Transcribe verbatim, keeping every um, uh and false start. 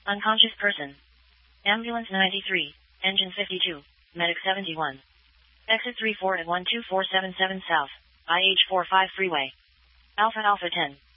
Unconscious person. Ambulance ninety-three, engine fifty-two, medic seventy-one. Exit three four at one two four seven seven South, I H forty-five freeway. Alpha Alpha ten.